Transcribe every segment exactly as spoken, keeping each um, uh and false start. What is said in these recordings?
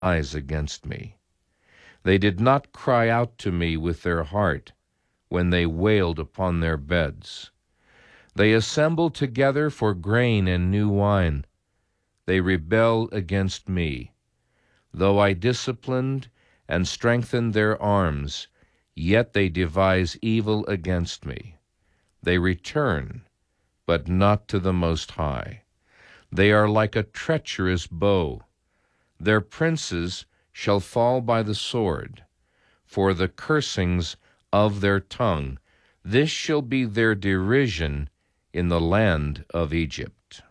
eyes against me. They did not cry out to me with their heart when they wailed upon their beds. They assemble together for grain and new wine. They rebel against me. Though I disciplined and strengthened their arms, yet they devise evil against me. They return, but not to the Most High. They are like a treacherous bow. Their princes shall fall by the sword, for the cursings of their tongue. This shall be their derision in the land of Egypt.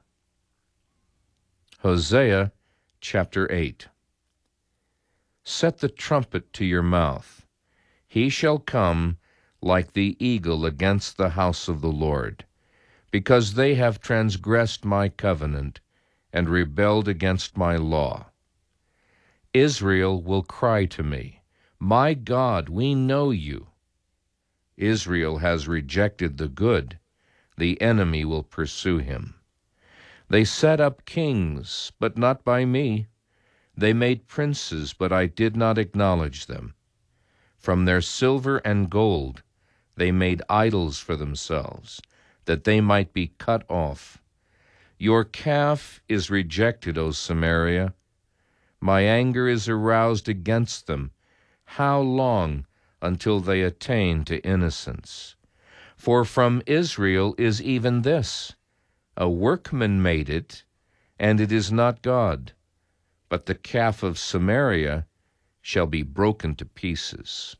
Hosea chapter eight. Set the trumpet to your mouth. He shall come like the eagle against the house of the Lord, because they have transgressed my covenant and rebelled against my law. Israel will cry to me, My God, we know you. Israel has rejected the good. The enemy will pursue him. They set up kings, but not by me. They made princes, but I did not acknowledge them. From their silver and gold they made idols for themselves, that they might be cut off. Your calf is rejected, O Samaria. My anger is aroused against them. How long until they attain to innocence? For from Israel is even this, a workman made it, and it is not God. But the calf of Samaria shall be broken to pieces.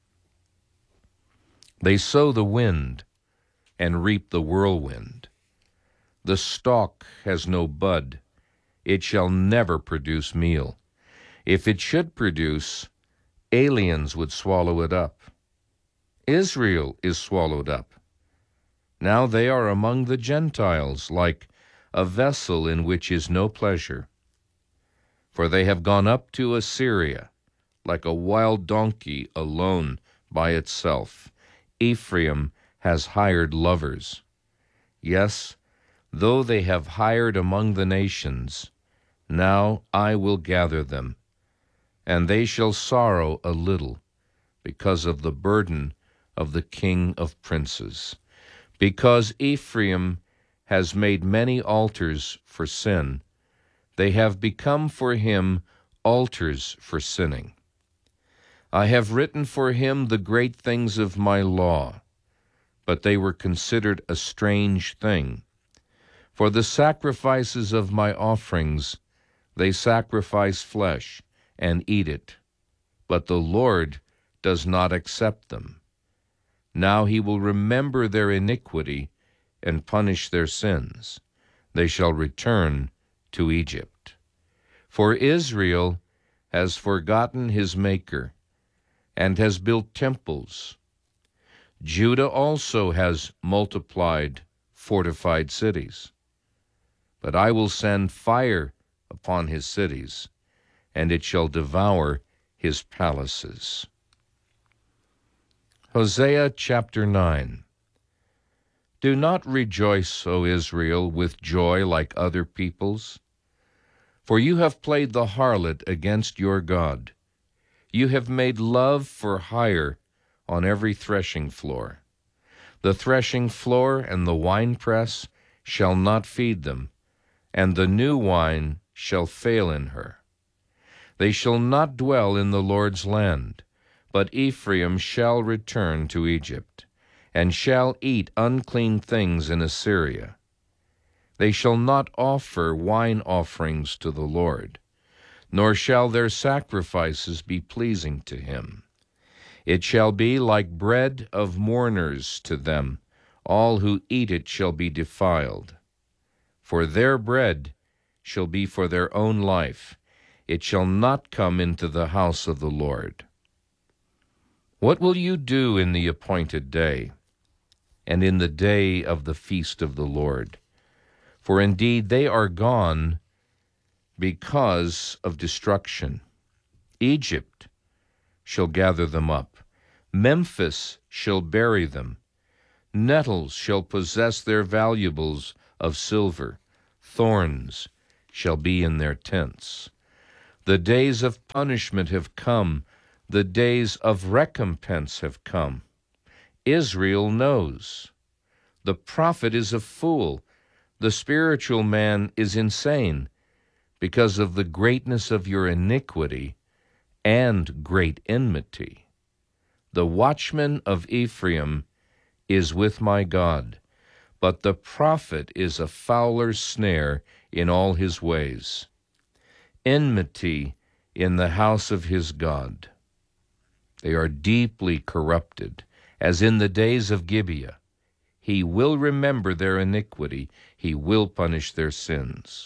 They sow the wind and reap the whirlwind. The stalk has no bud. It shall never produce meal. If it should produce, aliens would swallow it up. Israel is swallowed up. Now they are among the Gentiles, like a vessel in which is no pleasure. For they have gone up to Assyria, like a wild donkey alone by itself. Ephraim has hired lovers. Yes, though they have hired among the nations, now I will gather them, and they shall sorrow a little because of the burden of the king of princes. Because Ephraim has made many altars for sin, they have become for him altars for sinning. I have written for him the great things of my law, but they were considered a strange thing. For the sacrifices of my offerings, they sacrifice flesh and eat it, but the Lord does not accept them. Now he will remember their iniquity and punish their sins. They shall return to Egypt. For Israel has forgotten his Maker and has built temples. Judah also has multiplied fortified cities. But I will send fire upon his cities, and it shall devour his palaces. Hosea chapter nine. Do not rejoice, O Israel, with joy like other peoples, for you have played the harlot against your God. You have made love for hire on every threshing floor. The threshing floor and the winepress shall not feed them, and the new wine shall fail in her. They shall not dwell in the Lord's land, but Ephraim shall return to Egypt, and shall eat unclean things in Assyria. They shall not offer wine offerings to the Lord, nor shall their sacrifices be pleasing to him. It shall be like bread of mourners to them. All who eat it shall be defiled. For their bread shall be for their own life. It shall not come into the house of the Lord. What will you do in the appointed day, and in the day of the feast of the Lord? For indeed they are gone because of destruction. Egypt shall gather them up. Memphis shall bury them. Nettles shall possess their valuables of silver. Thorns shall be in their tents. The days of punishment have come. The days of recompense have come. Israel knows. The prophet is a fool. The spiritual man is insane because of the greatness of your iniquity and great enmity. The watchman of Ephraim is with my God, but the prophet is a fowler's snare in all his ways. Enmity in the house of his God. They are deeply corrupted, as in the days of Gibeah. He will remember their iniquity. He will punish their sins.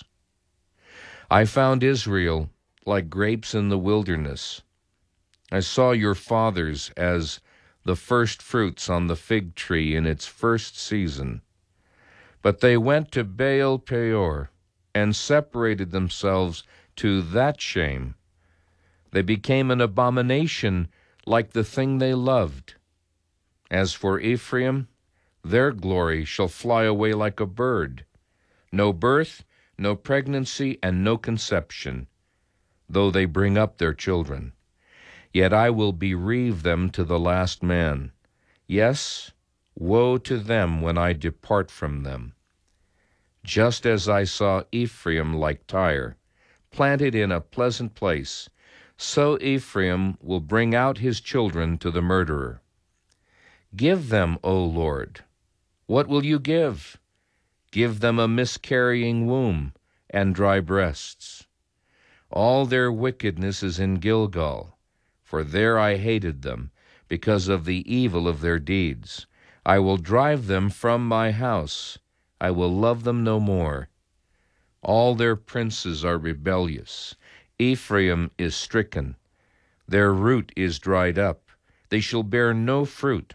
I found Israel like grapes in the wilderness. I saw your fathers as the first fruits on the fig tree in its first season. But they went to Baal Peor and separated themselves to that shame. They became an abomination like the thing they loved. As for Ephraim, their glory shall fly away like a bird. No birth, no pregnancy, and no conception, though they bring up their children. Yet I will bereave them to the last man. Yes, woe to them when I depart from them. Just as I saw Ephraim like Tyre, planted in a pleasant place, so Ephraim will bring out his children to the murderer. Give them, O Lord. What will you give? Give them a miscarrying womb and dry breasts. All their wickedness is in Gilgal, for there I hated them, because of the evil of their deeds. I will drive them from my house. I will love them no more. All their princes are rebellious. Ephraim is stricken. Their root is dried up. They shall bear no fruit.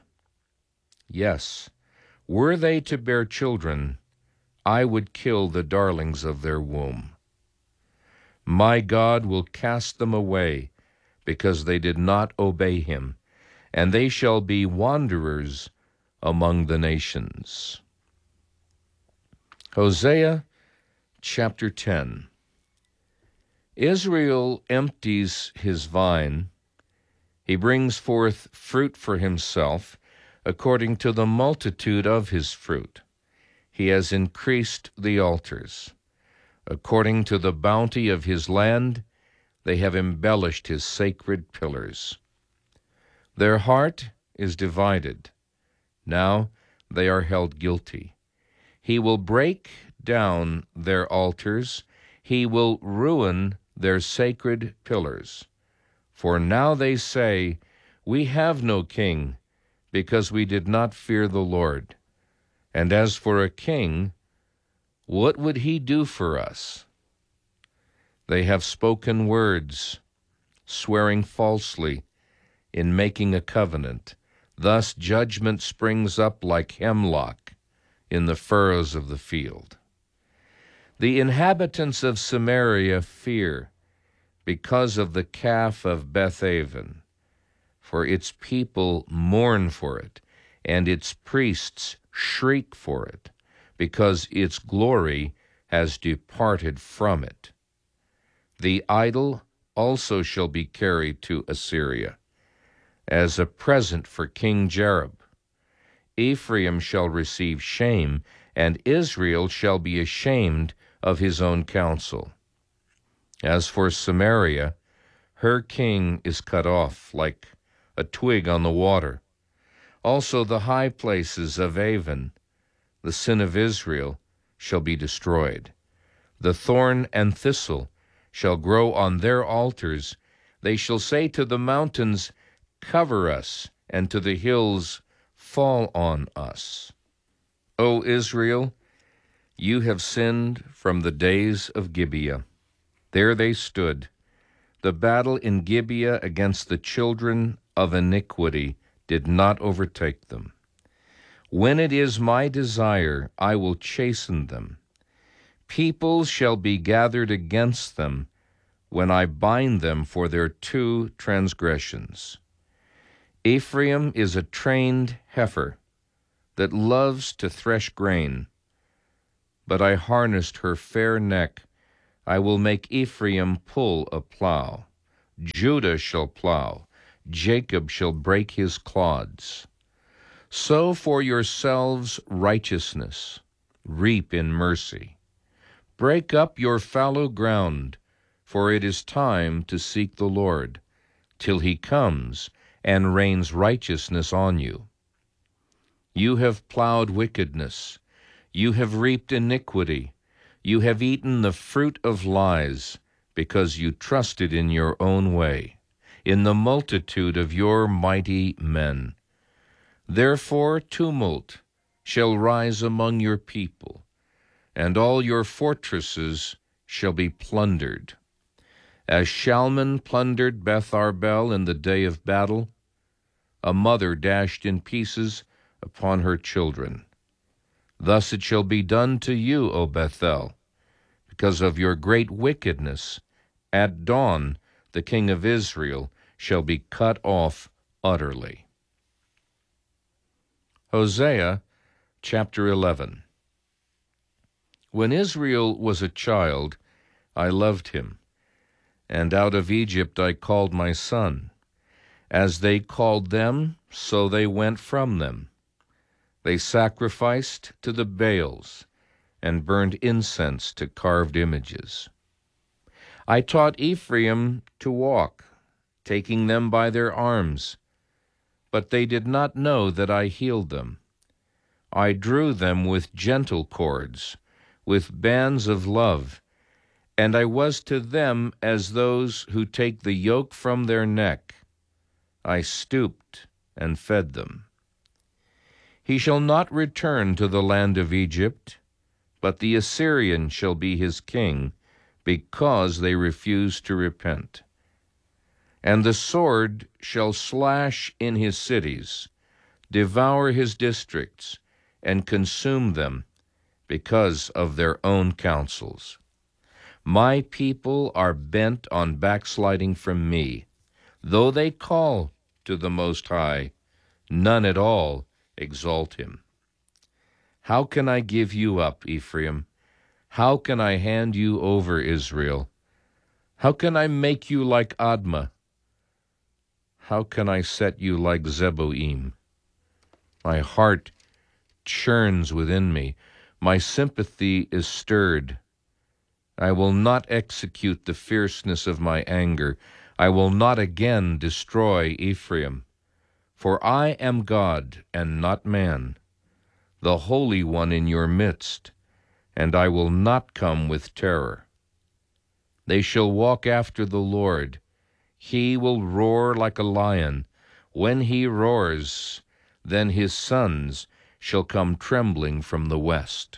Yes, were they to bear children, I would kill the darlings of their womb. My God will cast them away, because they did not obey him, and they shall be wanderers among the nations. Hosea chapter ten. Israel empties his vine. He brings forth fruit for himself, according to the multitude of his fruit. He has increased the altars. According to the bounty of his land, they have embellished his sacred pillars. Their heart is divided. Now they are held guilty. He will break down their altars. He will ruin their sacred pillars. For now they say, we have no king, because we did not fear the Lord. And as for a king, what would he do for us? They have spoken words, swearing falsely in making a covenant. Thus judgment springs up like hemlock in the furrows of the field. The inhabitants of Samaria fear because of the calf of Bethaven, for its people mourn for it, and its priests shriek for it, because its glory has departed from it. The idol also shall be carried to Assyria, as a present for King Jareb. Ephraim shall receive shame, and Israel shall be ashamed of his own counsel. As for Samaria, her king is cut off like a twig on the water. Also the high places of Avon, the sin of Israel, shall be destroyed. The thorn and thistle shall grow on their altars. They shall say to the mountains, cover us, and to the hills, fall on us. O Israel, you have sinned from the days of Gibeah. There they stood. The battle in Gibeah against the children of iniquity did not overtake them. When it is my desire, I will chasten them. Peoples shall be gathered against them when I bind them for their two transgressions. Ephraim is a trained heifer that loves to thresh grain, but I harnessed her fair neck I will make Ephraim pull a plow. Judah shall plow. Jacob shall break his clods. Sow for yourselves righteousness. Reap in mercy. Break up your fallow ground, for it is time to seek the Lord, till he comes and rains righteousness on you. You have plowed wickedness. You have reaped iniquity. You have eaten the fruit of lies, because you trusted in your own way, in the multitude of your mighty men. Therefore tumult shall rise among your people, and all your fortresses shall be plundered. As Shalman plundered Beth Arbel in the day of battle, a mother dashed in pieces upon her children. Thus it shall be done to you, O Bethel, because of your great wickedness. At dawn the king of Israel shall be cut off utterly. Hosea chapter eleven. When Israel was a child, I loved him, and out of Egypt I called my son. As they called them, so they went from them. They sacrificed to the Baals and burned incense to carved images. I taught Ephraim to walk, taking them by their arms, but they did not know that I healed them. I drew them with gentle cords, with bands of love, and I was to them as those who take the yoke from their neck. I stooped and fed them. He shall not return to the land of Egypt, but the Assyrian shall be his king, because they refuse to repent. And the sword shall slash in his cities, devour his districts, and consume them, because of their own counsels. My people are bent on backsliding from me. Though they call to the Most High, none at all exalt him. How can I give you up, Ephraim? How can I hand you over, Israel? How can I make you like Admah? How can I set you like Zeboim? My heart churns within me. My sympathy is stirred. I will not execute the fierceness of my anger. I will not again destroy Ephraim. For I am God and not man, the Holy One in your midst, and I will not come with terror. They shall walk after the Lord. He will roar like a lion. When he roars, then his sons shall come trembling from the west.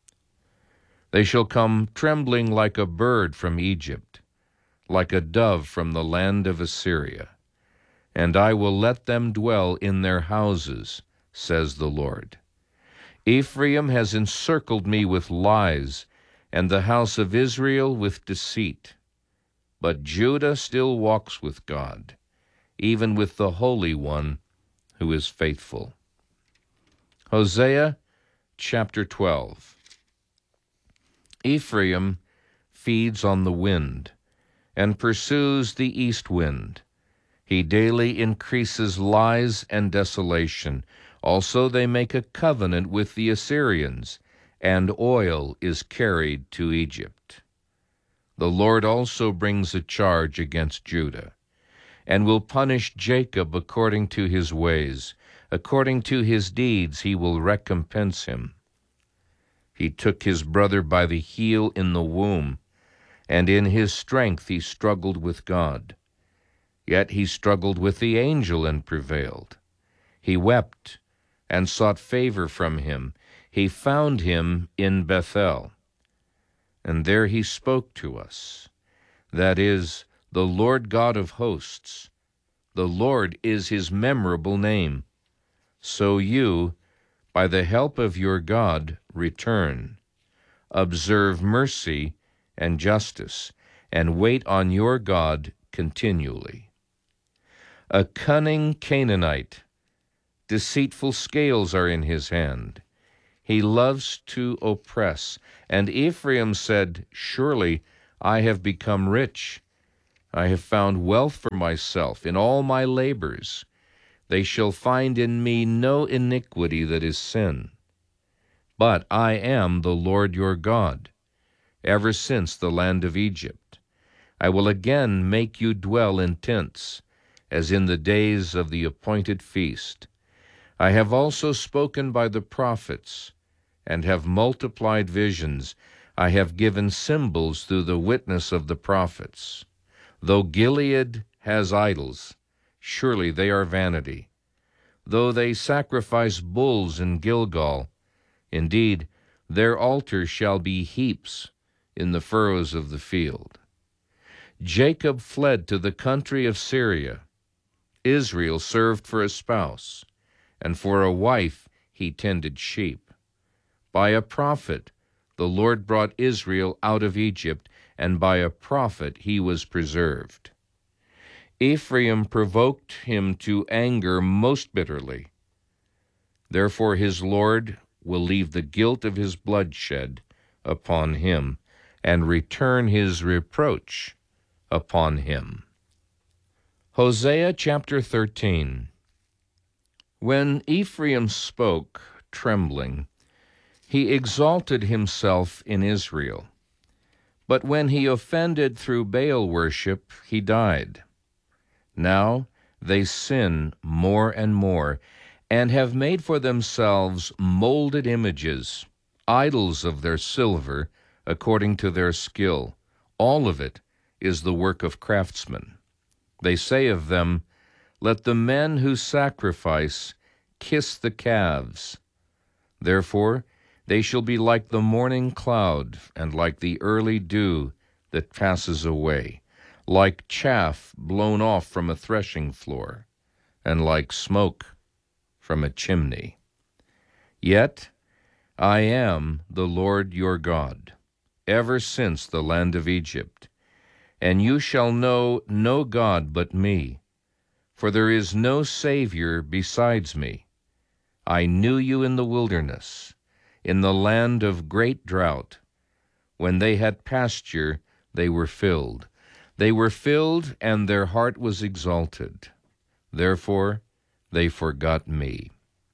They shall come trembling like a bird from Egypt, like a dove from the land of Assyria. And I will let them dwell in their houses, says the Lord. Ephraim has encircled me with lies, and the house of Israel with deceit. But Judah still walks with God, even with the Holy One who is faithful. Hosea chapter twelve. Ephraim feeds on the wind, and pursues the east wind. He daily increases lies and desolation. Also they make a covenant with the Assyrians, and oil is carried to Egypt. The Lord also brings a charge against Judah, and will punish Jacob according to his ways. According to his deeds he will recompense him. He took his brother by the heel in the womb, and in his strength he struggled with God. Yet he struggled with the angel and prevailed. He wept and sought favor from him. He found him in Bethel. And there he spoke to us. That is, the Lord God of hosts. The Lord is his memorable name. So you, by the help of your God, return. Observe mercy and justice, and wait on your God continually. A cunning Canaanite, deceitful scales are in his hand. He loves to oppress. And Ephraim said, Surely I have become rich. I have found wealth for myself in all my labors. They shall find in me no iniquity that is sin. But I am the Lord your God, ever since the land of Egypt. I will again make you dwell in tents, as in the days of the appointed feast. I have also spoken by the prophets, and have multiplied visions. I have given symbols through the witness of the prophets. Though Gilead has idols, surely they are vanity. Though they sacrifice bulls in Gilgal, indeed, their altars shall be heaps in the furrows of the field. Jacob fled to the country of Syria. Israel served for a spouse, and for a wife he tended sheep. By a prophet the Lord brought Israel out of Egypt, and by a prophet he was preserved. Ephraim provoked him to anger most bitterly. Therefore his Lord will leave the guilt of his bloodshed upon him, and return his reproach upon him. Hosea chapter thirteen. When Ephraim spoke, trembling, he exalted himself in Israel. But when he offended through Baal worship, he died. Now they sin more and more, and have made for themselves molded images, idols of their silver, according to their skill. All of it is the work of craftsmen. They say of them, "Let the men who sacrifice kiss the calves." Therefore they shall be like the morning cloud, and like the early dew that passes away, like chaff blown off from a threshing floor, and like smoke from a chimney. Yet I am the Lord your God, ever since the land of Egypt, and you shall know no God but me, for there is no Savior besides me. I knew you in the wilderness, in the land of great drought. When they had pasture, they were filled. They were filled, and their heart was exalted. Therefore they forgot me.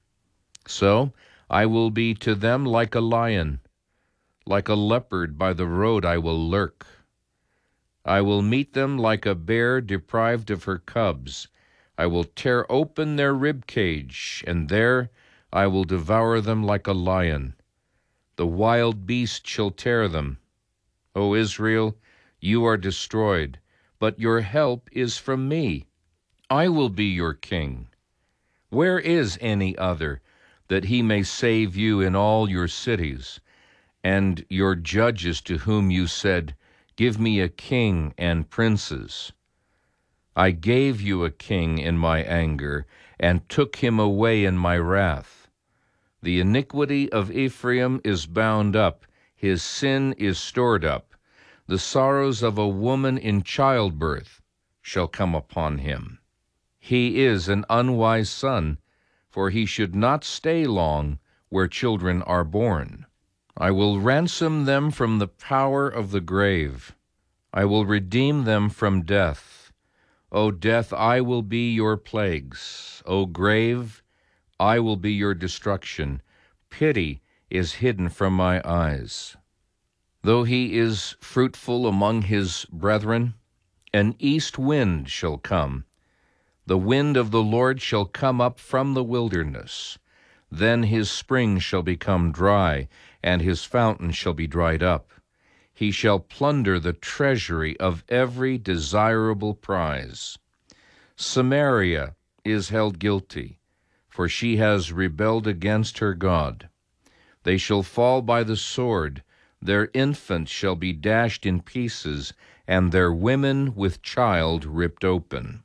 So I will be to them like a lion. Like a leopard by the road I will lurk. I will meet them like a bear deprived of her cubs. I will tear open their rib cage, and there I will devour them like a lion. The wild beast shall tear them. O Israel, you are destroyed, but your help is from me. I will be your king. Where is any other, that he may save you in all your cities, and your judges to whom you said, "Give me a king and princes"? I gave you a king in my anger, and took him away in my wrath. The iniquity of Ephraim is bound up, his sin is stored up. The sorrows of a woman in childbirth shall come upon him. He is an unwise son, for he should not stay long where children are born. I will ransom them from the power of the grave. I will redeem them from death. O death, I will be your plagues. O grave, I will be your destruction. Pity is hidden from my eyes. Though he is fruitful among his brethren, an east wind shall come. The wind of the Lord shall come up from the wilderness. Then his spring shall become dry, and his fountain shall be dried up. He shall plunder the treasury of every desirable prize. Samaria is held guilty, for she has rebelled against her God. They shall fall by the sword, their infants shall be dashed in pieces, and their women with child ripped open.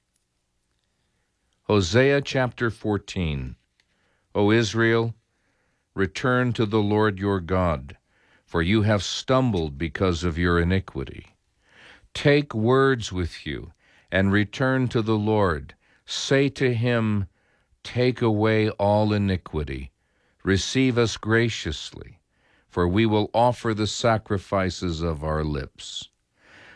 Hosea chapter fourteen. O Israel, return to the Lord your God, for you have stumbled because of your iniquity. Take words with you, and return to the Lord. Say to him, "Take away all iniquity. Receive us graciously, for we will offer the sacrifices of our lips."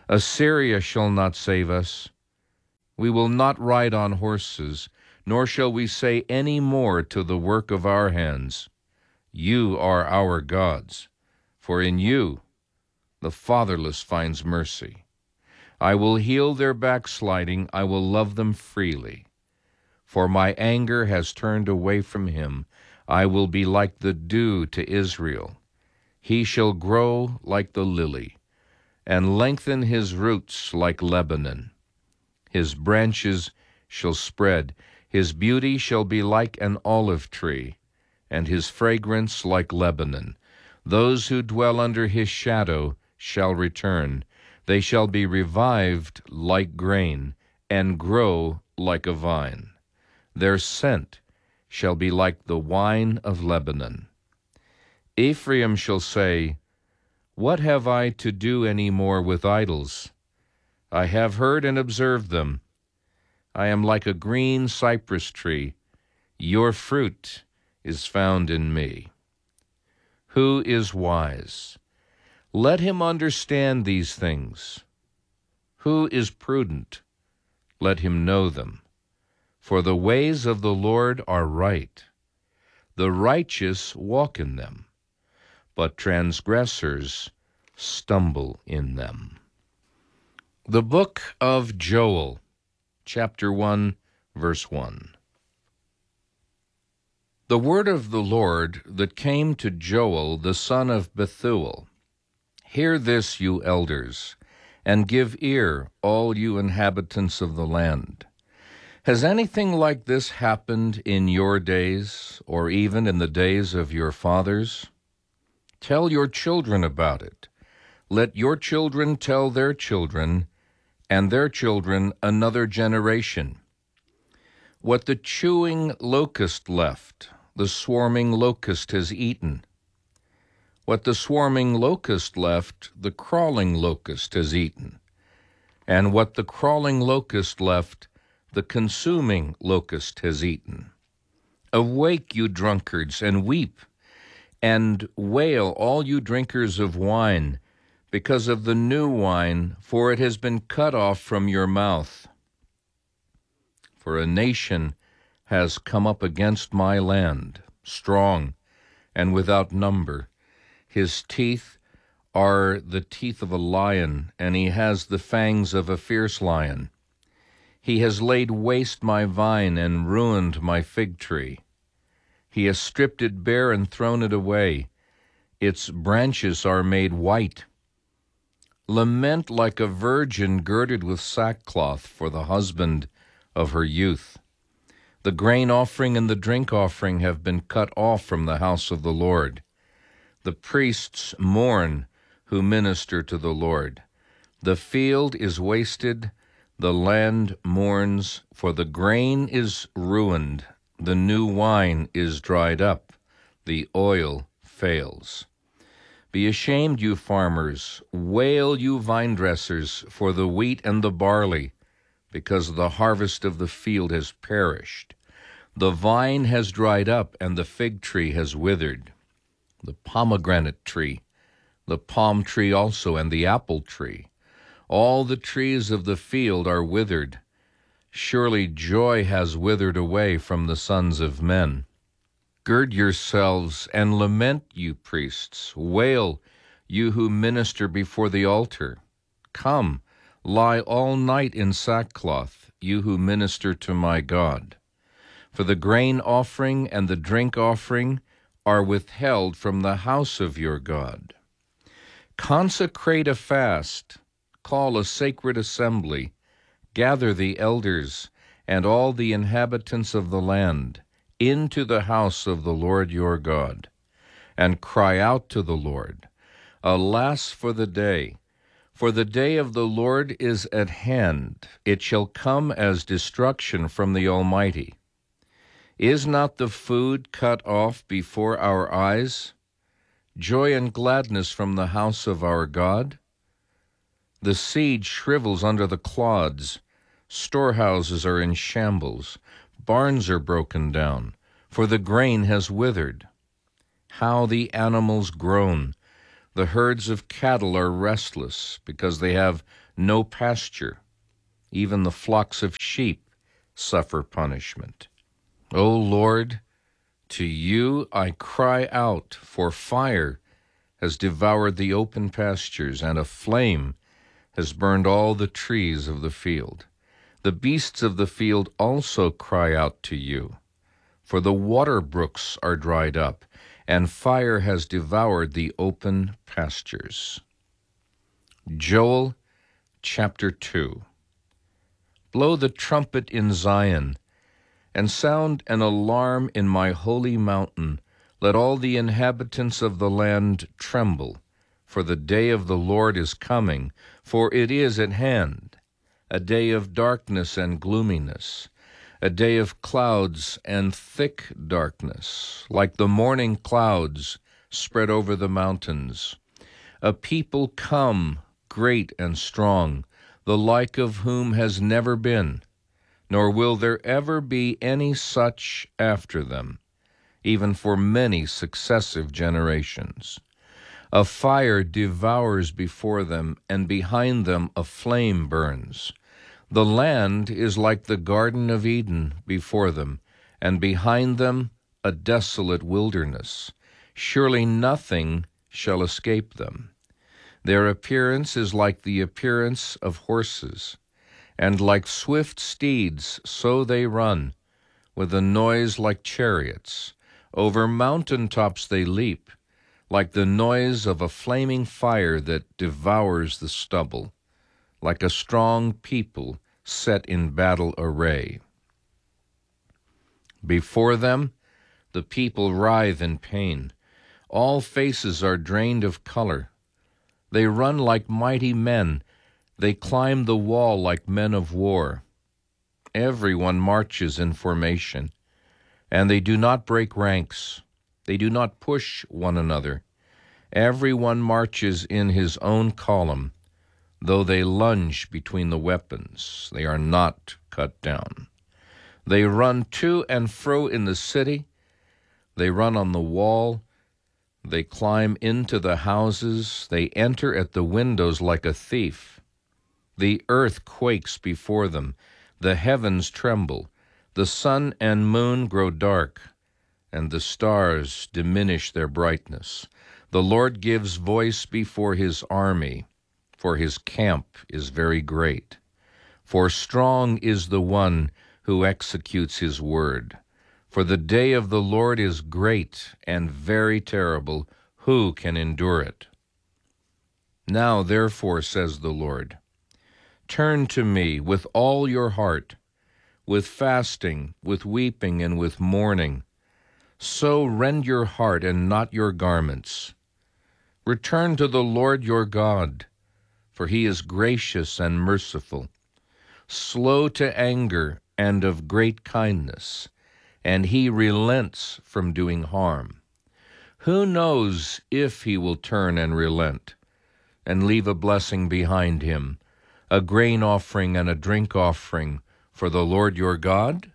Assyria shall not save us. We will not ride on horses, nor shall we say any more to the work of our hands, You are our gods, for in you the fatherless finds mercy. I will heal their backsliding, I will love them freely. For my anger has turned away from him. I will be like the dew to Israel. He shall grow like the lily, and lengthen his roots like Lebanon. His branches shall spread, his beauty shall be like an olive tree, and his fragrance like Lebanon. Those who dwell under his shadow shall return. They shall be revived like grain, and grow like a vine. Their scent shall be like the wine of Lebanon. Ephraim shall say, What have I to do any more with idols? I have heard and observed them. I am like a green cypress tree. Your fruit is found in me. Who is wise? Let him understand these things. Who is prudent? Let him know them. For the ways of the Lord are right. The righteous walk in them, but transgressors stumble in them. The book of Joel, chapter one, verse one. The word of the Lord that came to Joel, the son of Bethuel. Hear this, you elders, and give ear, all you inhabitants of the land. Has anything like this happened in your days, or even in the days of your fathers? Tell your children about it. Let your children tell their children, and their children another generation. What the chewing locust left, the swarming locust has eaten. What the swarming locust left, the crawling locust has eaten. And what the crawling locust left, the consuming locust has eaten. Awake, you drunkards, and weep, and wail, all you drinkers of wine, because of the new wine, for it has been cut off from your mouth. For a nation has come up against my land, strong and without number. His teeth are the teeth of a lion, and he has the fangs of a fierce lion. He has laid waste my vine and ruined my fig tree. He has stripped it bare and thrown it away. Its branches are made white. Lament like a virgin girded with sackcloth for the husband of her youth. The grain offering and the drink offering have been cut off from the house of the Lord. The priests mourn who minister to the Lord. The field is wasted, the land mourns, for the grain is ruined, the new wine is dried up, the oil fails. Be ashamed, you farmers, wail, you vine dressers, for the wheat and the barley, because the harvest of the field has perished. The vine has dried up, and the fig tree has withered. The pomegranate tree, the palm tree also, and the apple tree. All the trees of the field are withered. Surely joy has withered away from the sons of men. Gird yourselves and lament, you priests. Wail, you who minister before the altar. Come, lie all night in sackcloth, you who minister to my God. For the grain offering and the drink offering are withheld from the house of your God. Consecrate a fast, call a sacred assembly, gather the elders and all the inhabitants of the land into the house of the Lord your God, and cry out to the Lord, Alas for the day! For the day of the Lord is at hand. It shall come as destruction from the Almighty. Is not the food cut off before our eyes? Joy and gladness from the house of our God? The seed shrivels under the clods. Storehouses are in shambles. Barns are broken down, for the grain has withered. How the animals groan! The herds of cattle are restless, because they have no pasture. Even the flocks of sheep suffer punishment. O Lord, to you I cry out, for fire has devoured the open pastures, and a flame has burned all the trees of the field. The beasts of the field also cry out to you, for the water brooks are dried up, and fire has devoured the open pastures. Joel chapter two. Blow the trumpet in Zion, and sound an alarm in my holy mountain. Let all the inhabitants of the land tremble, for the day of the Lord is coming, for it is at hand, a day of darkness and gloominess, a day of clouds and thick darkness, like the morning clouds spread over the mountains. A people come, great and strong, the like of whom has never been, nor will there ever be any such after them, even for many successive generations. A fire devours before them, and behind them a flame burns. The land is like the Garden of Eden before them, and behind them a desolate wilderness. Surely nothing shall escape them. Their appearance is like the appearance of horses, and like swift steeds so they run, with a noise like chariots. Over mountain tops they leap, like the noise of a flaming fire that devours the stubble, like a strong people set in battle array. Before them the people writhe in pain. All faces are drained of color. They run like mighty men. They climb the wall like men of war. Everyone marches in formation, and they do not break ranks. They do not push one another. Everyone marches in his own column. Though they lunge between the weapons, they are not cut down. They run to and fro in the city. They run on the wall. They climb into the houses. They enter at the windows like a thief. The earth quakes before them. The heavens tremble. The sun and moon grow dark, and the stars diminish their brightness. The Lord gives voice before his army, for his camp is very great. For strong is the one who executes his word. For the day of the Lord is great and very terrible. Who can endure it? Now, therefore, says the Lord, turn to me with all your heart, with fasting, with weeping, and with mourning. So rend your heart and not your garments. Return to the Lord your God, for he is gracious and merciful, slow to anger and of great kindness, and he relents from doing harm. Who knows if he will turn and relent, and leave a blessing behind him, a grain offering and a drink offering for the Lord your God?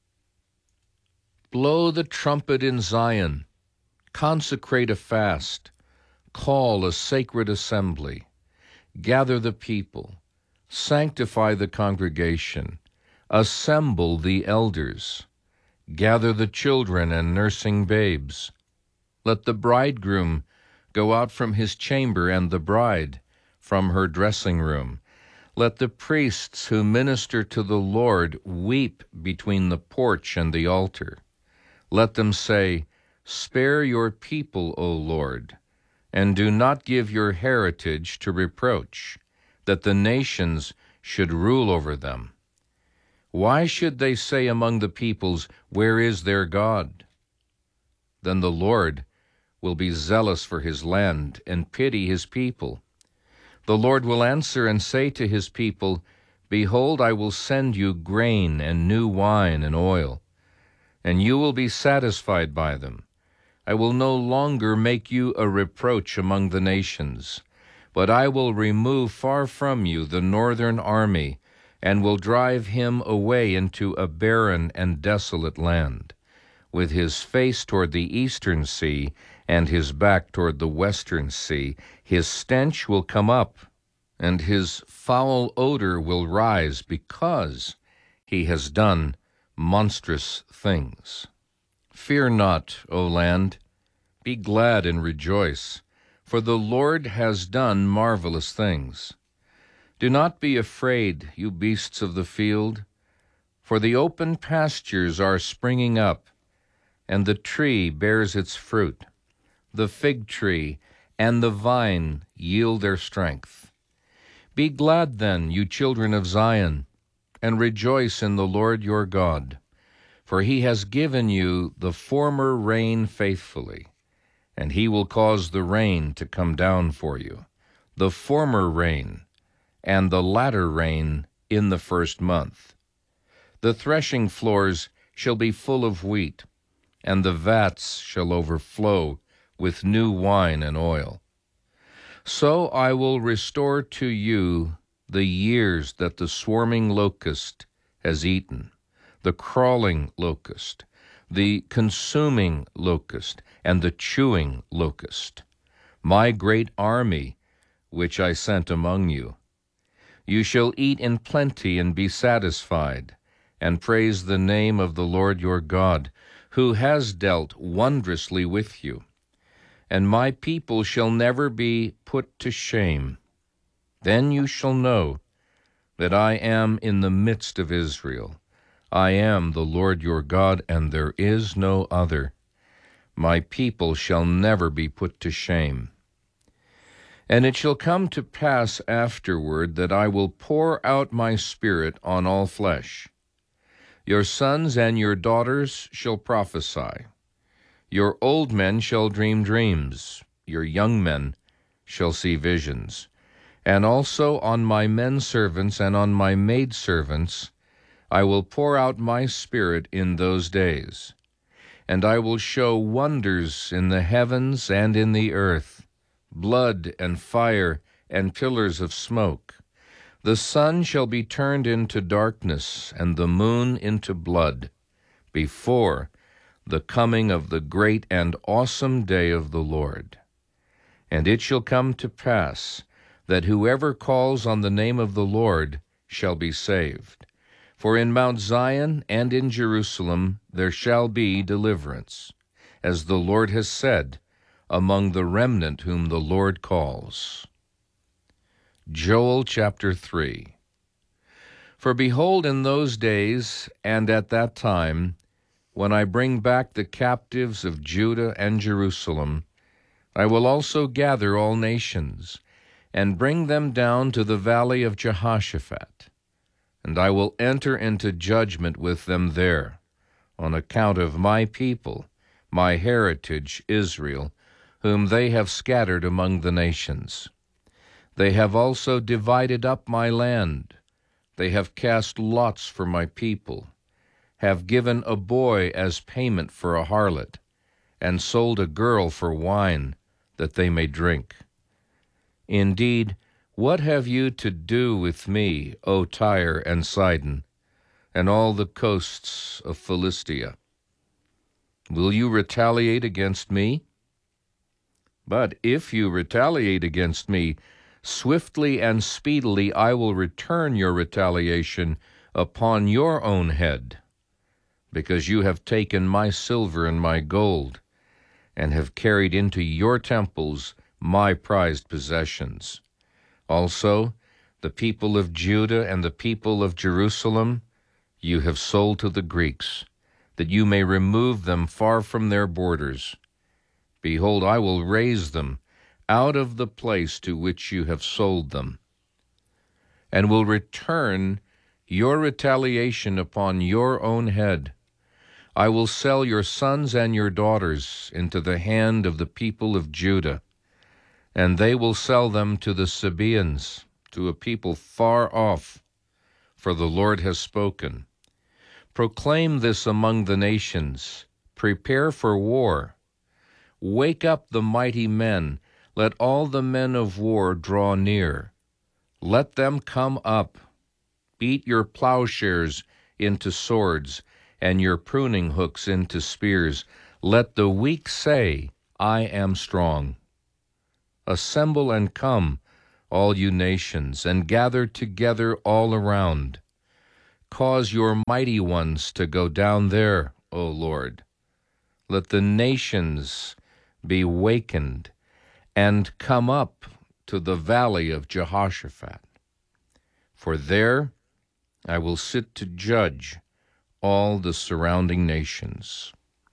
Blow the trumpet in Zion, consecrate a fast, call a sacred assembly, gather the people, sanctify the congregation, assemble the elders, gather the children and nursing babes. Let the bridegroom go out from his chamber and the bride from her dressing room. Let the priests who minister to the Lord weep between the porch and the altar. Let them say, spare your people, O Lord, and do not give your heritage to reproach, that the nations should rule over them. Why should they say among the peoples, where is their God? Then the Lord will be zealous for his land and pity his people. The Lord will answer and say to his people, behold, I will send you grain and new wine and oil, and you will be satisfied by them. I will no longer make you a reproach among the nations, but I will remove far from you the northern army, and will drive him away into a barren and desolate land, with his face toward the eastern sea and his back toward the western sea. His stench will come up, and his foul odor will rise because he has done monstrous things. Fear not, O land, be glad and rejoice, for the Lord has done marvelous things. Do not be afraid, you beasts of the field, for the open pastures are springing up, and the tree bears its fruit. The fig tree and the vine yield their strength. Be glad then, you children of Zion, and rejoice in the Lord your God, for he has given you the former rain faithfully, and he will cause the rain to come down for you, the former rain and the latter rain in the first month. The threshing floors shall be full of wheat, and the vats shall overflow with new wine and oil. So I will restore to you the years that the swarming locust has eaten, the crawling locust, the consuming locust, and the chewing locust, my great army which I sent among you. You shall eat in plenty and be satisfied, and praise the name of the Lord your God, who has dealt wondrously with you. And my people shall never be put to shame. Then you shall know that I am in the midst of Israel. I am the Lord your God, and there is no other. My people shall never be put to shame. And it shall come to pass afterward that I will pour out my Spirit on all flesh. Your sons and your daughters shall prophesy. Your old men shall dream dreams. Your young men shall see visions. And also on my men servants and on my maid servants I will pour out my Spirit in those days. And I will show wonders in the heavens and in the earth, blood and fire and pillars of smoke. The sun shall be turned into darkness, and the moon into blood, before the coming of the great and awesome day of the Lord. And it shall come to pass that whoever calls on the name of the Lord shall be saved. For in Mount Zion and in Jerusalem there shall be deliverance, as the Lord has said, among the remnant whom the Lord calls. Joel chapter three. For behold, in those days and at that time, when I bring back the captives of Judah and Jerusalem, I will also gather all nations, and bring them down to the valley of Jehoshaphat, and I will enter into judgment with them there, on account of my people, my heritage Israel, whom they have scattered among the nations. They have also divided up my land. They have cast lots for my people, have given a boy as payment for a harlot, and sold a girl for wine, that they may drink. Indeed, what have you to do with me, O Tyre and Sidon, and all the coasts of Philistia? Will you retaliate against me? But if you retaliate against me, swiftly and speedily I will return your retaliation upon your own head, because you have taken my silver and my gold, and have carried into your temples my prized possessions. Also, the people of Judah and the people of Jerusalem you have sold to the Greeks, that you may remove them far from their borders. Behold, I will raise them out of the place to which you have sold them, and will return your retaliation upon your own head. I will sell your sons and your daughters into the hand of the people of Judah, and they will sell them to the Sabaeans, to a people far off, for the Lord has spoken. Proclaim this among the nations, prepare for war. Wake up the mighty men, let all the men of war draw near. Let them come up. Beat your plowshares into swords, and your pruning hooks into spears. Let the weak say, I am strong. Assemble and come, all you nations, and gather together all around. Cause your mighty ones to go down there, O Lord. Let the nations be wakened and come up to the valley of Jehoshaphat. For there I will sit to judge all the surrounding nations.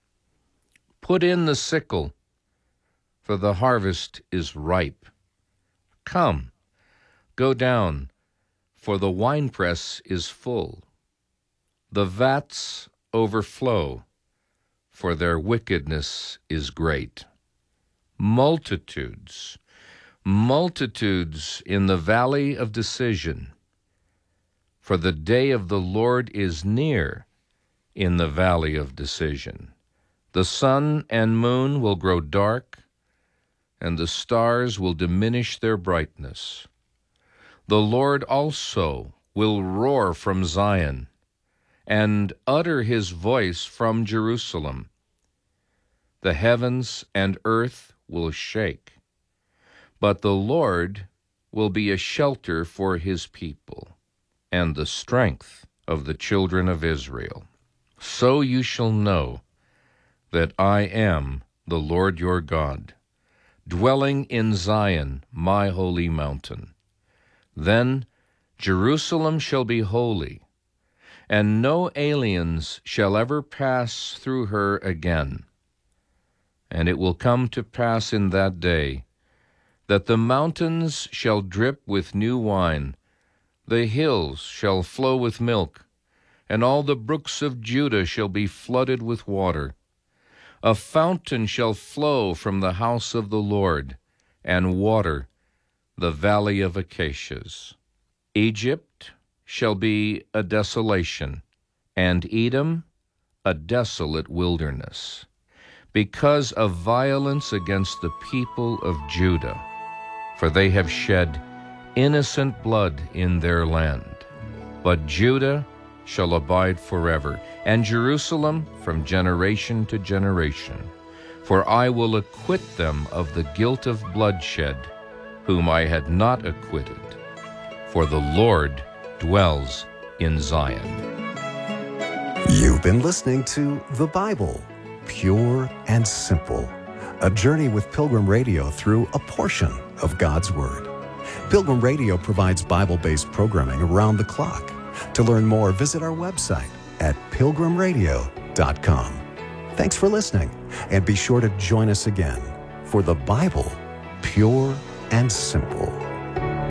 Put in the sickle, for the harvest is ripe. Come, go down, for the winepress is full. The vats overflow, for their wickedness is great. Multitudes, multitudes in the valley of decision, for the day of the Lord is near in the valley of decision. The sun and moon will grow dark, and the stars will diminish their brightness. The Lord also will roar from Zion, and utter his voice from Jerusalem. The heavens and earth will shake, but the Lord will be a shelter for his people, and the strength of the children of Israel. So you shall know that I am the Lord your God, dwelling in Zion, my holy mountain. Then Jerusalem shall be holy, and no aliens shall ever pass through her again. And it will come to pass in that day that the mountains shall drip with new wine, the hills shall flow with milk, and all the brooks of Judah shall be flooded with water. A fountain shall flow from the house of the Lord, and water the valley of acacias. Egypt shall be a desolation, and Edom a desolate wilderness, because of violence against the people of Judah, for they have shed innocent blood in their land. But Judah shall abide forever, and Jerusalem from generation to generation. For I will acquit them of the guilt of bloodshed, whom I had not acquitted. For the Lord dwells in Zion. You've been listening to The Bible, Pure and Simple, a journey with Pilgrim Radio through a portion of God's Word. Pilgrim Radio provides Bible-based programming around the clock. To learn more, visit our website at pilgrim radio dot com. Thanks for listening, and be sure to join us again for The Bible, Pure and Simple.